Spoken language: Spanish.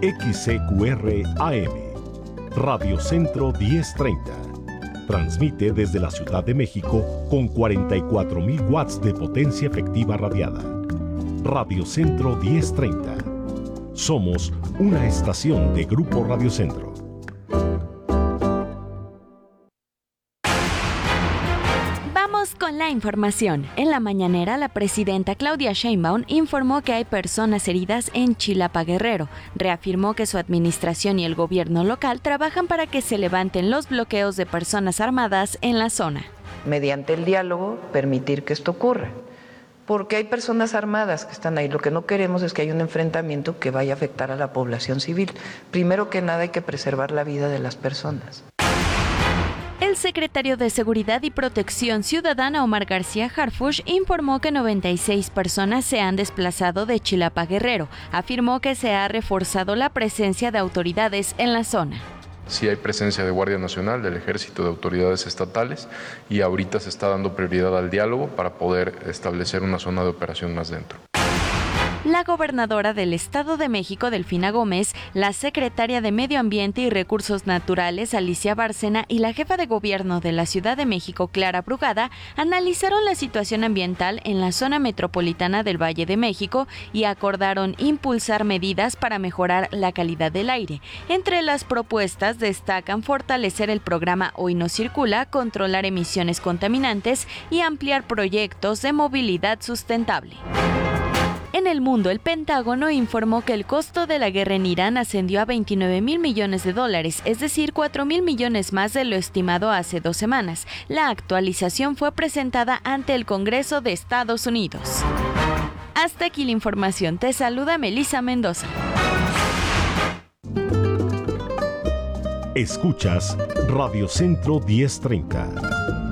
XCQR AM, Radio Centro 1030. Transmite desde la Ciudad de México con 44,000 watts de potencia efectiva radiada. Radio Centro 1030. Somos una estación de Grupo Radio Centro. Con la información. En la mañanera, la presidenta Claudia Sheinbaum informó que hay personas heridas en Chilapa, Guerrero. Reafirmó que su administración y el gobierno local trabajan para que se levanten los bloqueos de personas armadas en la zona. Mediante el diálogo, permitir que esto ocurra. Porque hay personas armadas que están ahí. Lo que no queremos es que haya un enfrentamiento que vaya a afectar a la población civil. Primero que nada, hay que preservar la vida de las personas. El secretario de Seguridad y Protección Ciudadana, Omar García Harfuch, informó que 96 personas se han desplazado de Chilapa, Guerrero. Afirmó que se ha reforzado la presencia de autoridades en la zona. Sí hay presencia de Guardia Nacional, del Ejército, de autoridades estatales, y ahorita se está dando prioridad al diálogo para poder establecer una zona de operación más dentro. La gobernadora del Estado de México, Delfina Gómez, la secretaria de Medio Ambiente y Recursos Naturales, Alicia Bárcena, y la jefa de gobierno de la Ciudad de México, Clara Brugada, analizaron la situación ambiental en la zona metropolitana del Valle de México y acordaron impulsar medidas para mejorar la calidad del aire. Entre las propuestas destacan fortalecer el programa Hoy No Circula, controlar emisiones contaminantes y ampliar proyectos de movilidad sustentable. En el mundo, el Pentágono informó que el costo de la guerra en Irán ascendió a $29,000 millones, es decir, 4,000 millones más de lo estimado hace 2 semanas. La actualización fue presentada ante el Congreso de Estados Unidos. Hasta aquí la información. Te saluda Melissa Mendoza. Escuchas Radio Centro 1030.